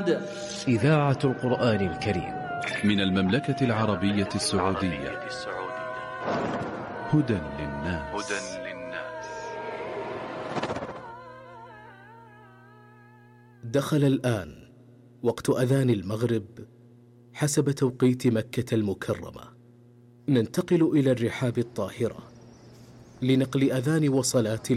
الحمد. إذاعة القرآن الكريم من المملكة العربية السعودية. هدى للناس. دخل الآن وقت أذان المغرب حسب توقيت مكة المكرمة. ننتقل إلى الرحاب الطاهرة لنقل أذان وصلاة